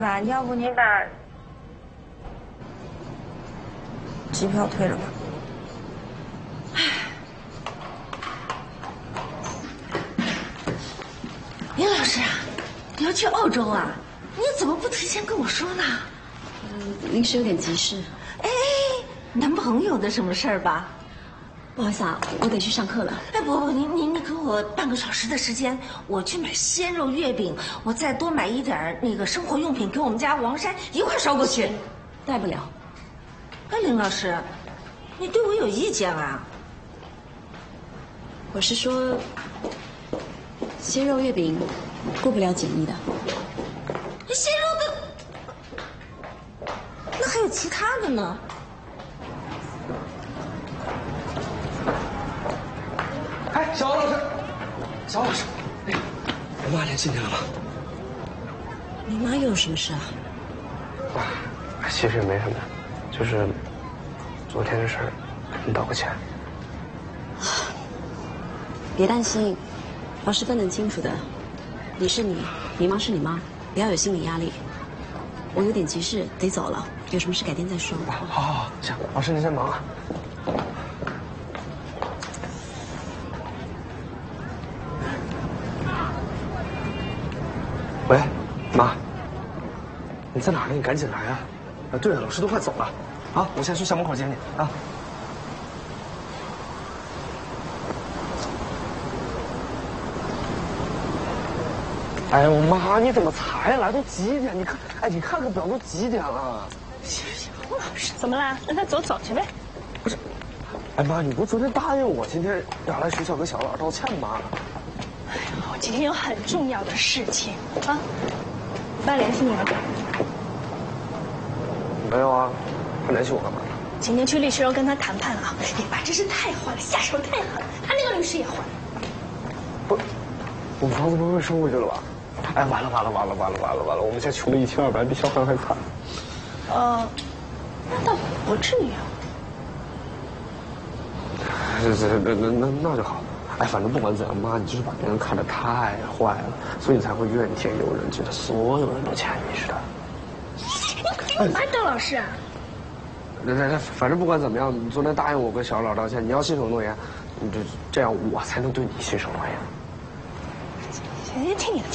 吧，要不你把机票退了吧。 林老师啊，你要去澳洲啊？你怎么不提前跟我说呢？ 临时有点急事。 哎，男朋友的什么事儿吧？ 不好意思啊，我得去上课了。 哎，不，你给我半个小时的时间，我去买鲜肉月饼，我再多买一点那个生活用品，给我们家王山一块捎过去。 带不了。 哎，林老师，你对我有意见啊？ 我是说，鲜肉月饼过不了检疫的。 鲜肉的，那还有其他的呢？ 哎，小老师，小老师，哎，我妈联系你了吗？ 你妈又有什么事啊？ 其实也没什么，就是昨天的事儿，给你道个歉。 别担心，老师分得很清楚的。你是你，你妈是你妈，不要有心理压力。我有点急事得走了，有什么事改天再说。 好，行，老师您先忙啊。喂，妈，你在哪儿呢？你赶紧来啊！对了，老师都快走了，啊，我先去校门口接你啊。哎呦妈，你怎么才来？都几点？你看，哎，你看看表，都几点了？ 行，老师，怎么啦？让他走去呗。 不是，哎妈，你不昨天答应我今天要来学校跟小老道歉吗？ 哎呀，我今天有很重要的事情啊。爸联系你了？ 没有啊，他联系我干嘛？ 今天去律师楼跟他谈判啊。你爸真是太坏了，下手太狠，他那个律师也坏。 不，我们房子不会被收回去了吧？哎，完了！我们现在穷的1200，比小韩还惨。 那倒不至于啊。 那就好。哎，反正不管怎样，妈，你就是把别人看得太坏了，所以你才会怨天尤人，觉得所有人都欠你似的。 你妈当老师啊？ 反正不管怎么样，你昨天答应我跟小老道歉，你要信守诺言，你这样我才能对你信守诺言。 行，听你的。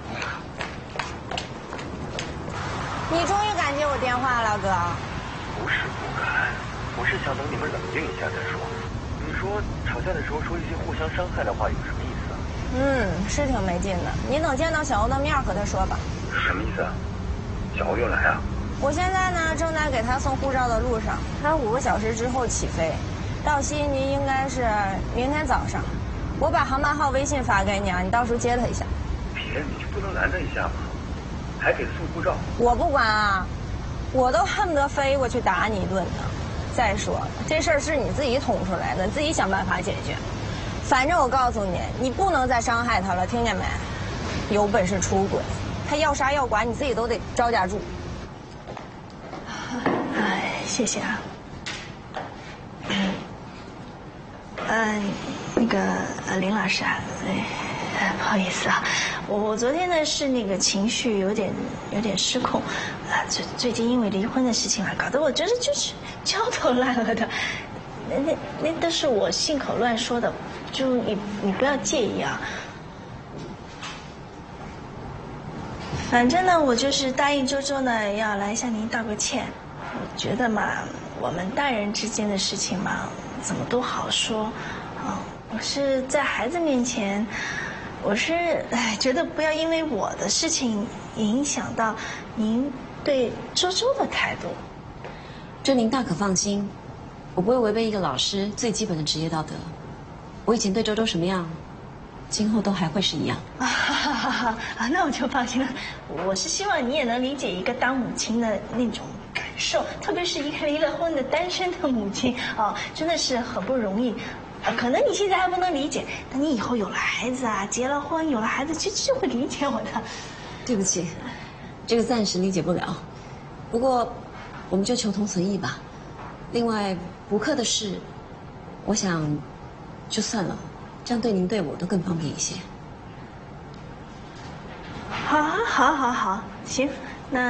你终于敢接我电话了，哥。 不是不敢，我是想等你们冷静一下再说。你说吵架的时候说一些互相伤害的话有什么意思啊？ 是挺没劲的。你等见到小欧的面和他说吧。 什么意思啊？小欧又来啊？ 我现在呢正在给他送护照的路上，他5个小时之后起飞，到悉尼应该是明天早上。我把航班号、微信发给你啊，你到时候接他一下。 别，你就不能拦他一下吗？还给送护照？ 我不管啊，我都恨不得飞过去打你一顿呢。再说了，这事儿是你自己捅出来的，自己想办法解决。反正我告诉你，你不能再伤害他了，听见没？有本事出轨，他要杀要剐，你自己都得招架住。 谢谢啊。那个林老师啊，不好意思啊，我昨天呢是那个情绪有点失控，最近因为离婚的事情啊，搞得我真是就是焦头烂额的，那都是我信口乱说的，就你不要介意啊。反正呢，我就是答应周周呢要来向您道个歉。我觉得嘛，我们大人之间的事情嘛，怎么都好说，我是在孩子面前，我是觉得不要因为我的事情影响到您对周周的态度。 这您大可放心，我不会违背一个老师最基本的职业道德。我以前对周周什么样，今后都还会是一样。 那我就放心了。我是希望你也能理解一个当母亲的那种感受，特别是一个离了婚的单身的母亲真的是很不容易。可能你现在还不能理解，等你以后有了孩子啊，结了婚有了孩子，就会理解我的。 对不起，这个暂时理解不了。不过，我们就求同存异吧。另外，补课的事，我想就算了，这样对您对我都更方便一些。 好，行。